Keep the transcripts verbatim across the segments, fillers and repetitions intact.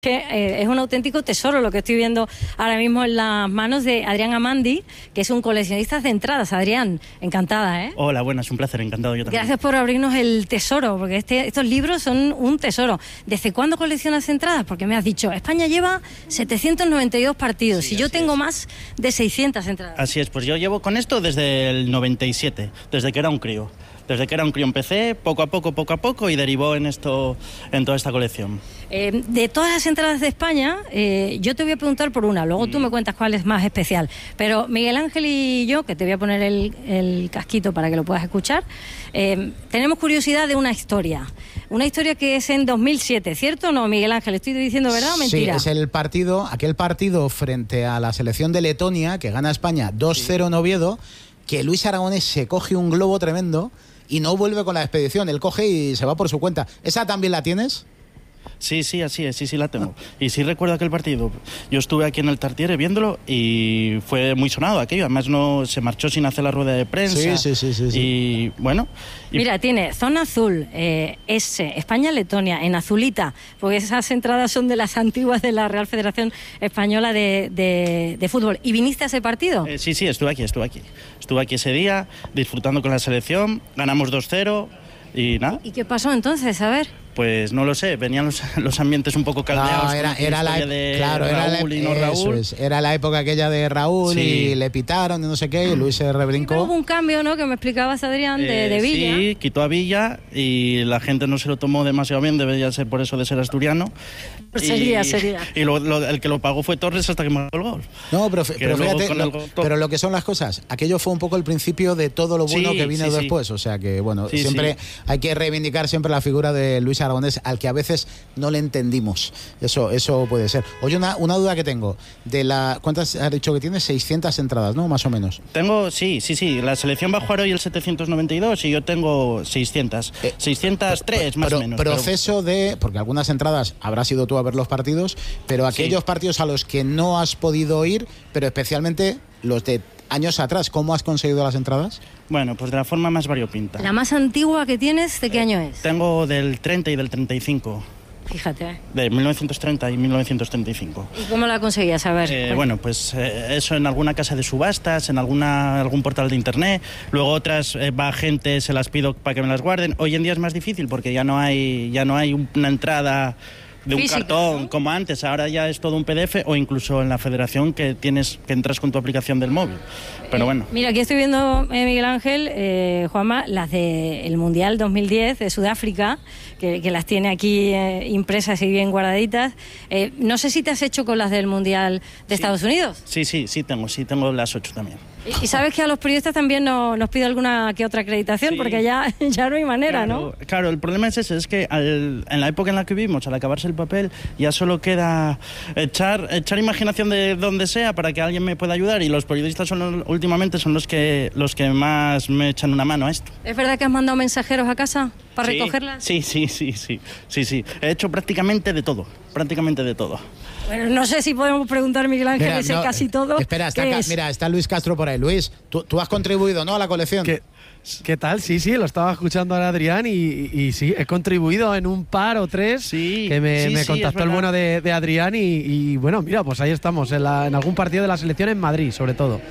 Que eh, es un auténtico tesoro lo que estoy viendo ahora mismo en las manos de Adrián Amandi, que es un coleccionista de entradas. Adrián, encantada, ¿eh? Hola, buenas, un placer, encantado yo también. Gracias por abrirnos el tesoro, porque este, estos libros son un tesoro. ¿Desde cuándo coleccionas entradas? Porque me has dicho, España lleva setecientos noventa y dos partidos sí, y yo tengo es. más de seiscientas entradas. Así es, pues yo llevo con esto desde el noventa y siete, desde que era un crío. Desde que era un crío empecé, poco a poco, poco a poco, y derivó en esto, en toda esta colección. Eh, de todas las entradas de España, eh, yo te voy a preguntar por una, luego mm. tú me cuentas cuál es más especial. Pero Miguel Ángel y yo, que te voy a poner el, el casquito para que lo puedas escuchar, eh, tenemos curiosidad de una historia. Una historia que es en dos mil siete, ¿cierto o no, Miguel Ángel? ¿Estoy diciendo verdad o mentira? Sí, es el partido, aquel partido frente a la selección de Letonia, que gana España dos cero en Oviedo, que Luis Aragonés se coge un globo tremendo y no vuelve con la expedición, él coge y se va por su cuenta. ¿Esa también la tienes? Sí, sí, así es, sí, sí la tengo. Y sí recuerdo aquel partido. Yo estuve aquí en el Tartiere viéndolo y fue muy sonado aquello. Además no se marchó sin hacer la rueda de prensa. Sí, sí, sí, sí, sí. Y bueno... Y... Mira, tiene zona azul, eh, S, España-Letonia, en azulita, porque esas entradas son de las antiguas de la Real Federación Española de, de, de Fútbol. ¿Y viniste a ese partido? Eh, sí, sí, estuve aquí, estuve aquí. Estuve aquí ese día, disfrutando con la selección, ganamos dos cero y nada. ¿Y qué pasó entonces? A ver... Pues no lo sé, venían los, los ambientes un poco caldeados. No, era, era la, de claro, Raúl era, la, y no Raúl. Es, era la época aquella de Raúl sí. y le pitaron y no sé qué, y Luis se rebrincó. Sí, hubo un cambio, ¿no?, que me explicabas, Adrián, de, eh, de Villa. Sí, quitó a Villa y la gente no se lo tomó demasiado bien, debería ser por eso de ser asturiano. Pues sería, y, sería. Y lo, lo, el que lo pagó fue Torres hasta que marcó el gol. No, pero, pero fíjate, lo, gol, pero lo que son las cosas, aquello fue un poco el principio de todo lo bueno sí, que vino sí, después, sí. o sea que, bueno, sí, siempre sí. hay que reivindicar siempre la figura de Luis Aragonés, al que a veces no le entendimos. Eso eso puede ser. Oye, una, una duda que tengo. De la ¿Cuántas has dicho que tienes? seiscientas entradas, ¿no? Más o menos. Tengo, sí, sí, sí. La selección va a jugar hoy el setecientos noventa y dos y yo tengo seiscientas. Eh, seiscientos tres, más pero, o menos. Proceso pero... de... Porque algunas entradas habrás ido tú a ver los partidos, pero aquellos sí. partidos a los que no has podido ir, pero especialmente los de años atrás, ¿cómo has conseguido las entradas? Bueno, pues de la forma más variopinta. ¿La más antigua que tienes, de qué eh, año es? Tengo del treinta y del treinta y cinco. Fíjate. De mil novecientos treinta y mil novecientos treinta y cinco. ¿Y cómo la conseguías? A ver. Eh, bueno, pues eh, eso en alguna casa de subastas, en alguna algún portal de internet. Luego otras eh, va gente, se las pido para que me las guarden. Hoy en día es más difícil porque ya no hay ya no hay una entrada de un física, cartón, ¿no?, como antes. Ahora ya es todo un P D F o incluso en la federación que tienes que entras con tu aplicación del móvil. Pero bueno. Eh, mira, aquí estoy viendo, eh, Miguel Ángel, eh, Juanma, las del Mundial dos mil diez de Sudáfrica, que, que las tiene aquí eh, impresas y bien guardaditas. Eh, no sé si te has hecho con las del Mundial de sí. Estados Unidos. Sí, sí, sí tengo, sí tengo las ocho también. Y, y sabes que a los periodistas también no, nos pide alguna que otra acreditación, sí. porque ya, ya no hay manera, claro, ¿no? Claro, el problema es ese, es que al, en la época en la que vivimos, al acabarse el papel, ya solo queda echar, echar imaginación de donde sea para que alguien me pueda ayudar, y los periodistas son los, últimamente son los que, los que más me echan una mano a esto. ¿Es verdad que has mandado mensajeros a casa para sí, recogerlas? Sí, sí, sí, sí, sí, sí. He hecho prácticamente de todo, prácticamente de todo. Bueno, no sé si podemos preguntar, Miguel Ángel, mira, ese no, casi todo. Espera, está acá, mira, está Luis Castro por ahí. Luis, tú, tú has contribuido, ¿no?, a la colección. ¿Qué, ¿Qué tal? Sí, sí, lo estaba escuchando ahora Adrián y, y, y sí, he contribuido en un par o tres sí, que me, sí, me sí, contactó el bueno de, de Adrián y, y bueno, mira, pues ahí estamos, en, la, en algún partido de la selección en Madrid, sobre todo.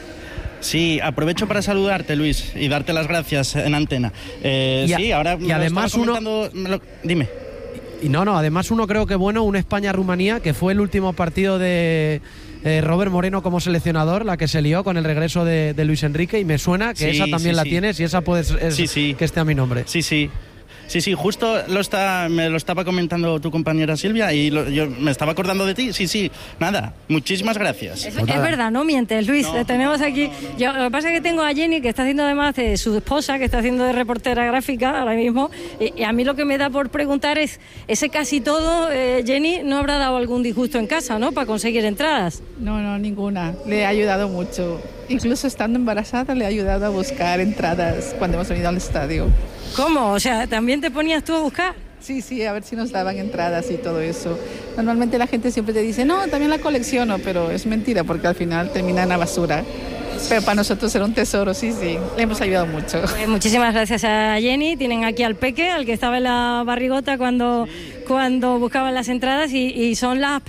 Sí, aprovecho para saludarte, Luis, y darte las gracias en antena. Eh, y a, sí, ahora y además uno... Lo, dime. Y no, no, además uno creo que bueno, un España-Rumanía, que fue el último partido de eh, Robert Moreno como seleccionador, la que se lió con el regreso de, de Luis Enrique, y me suena que sí, esa también sí, la sí. tienes y esa puede ser sí, sí. que esté a mi nombre. Sí, sí. Sí, sí, justo lo está, me lo estaba comentando tu compañera Silvia y lo, yo me estaba acordando de ti. Sí, sí, nada, muchísimas gracias. Es, es verdad, no mientes, Luis. No, tenemos aquí. No, no, no. Yo, lo que pasa es que tengo a Jenny, que está haciendo además de su esposa, que está haciendo de reportera gráfica ahora mismo. Y, y a mí lo que me da por preguntar es: ese casi todo, eh, Jenny, ¿no habrá dado algún disgusto en casa, no? Para conseguir entradas. No, no, ninguna. Le ha ayudado mucho. Incluso estando embarazada, le ha ayudado a buscar entradas cuando hemos venido al estadio. ¿Cómo? O sea, ¿también te ponías tú a buscar? Sí, sí, a ver si nos daban entradas y todo eso. Normalmente la gente siempre te dice, no, también la colecciono, pero es mentira porque al final termina en la basura. Pero para nosotros era un tesoro, sí, sí, le hemos ayudado mucho. Pues muchísimas gracias a Jenny. Tienen aquí al Peque, al que estaba en la barrigota cuando, cuando buscaban las entradas y, y son las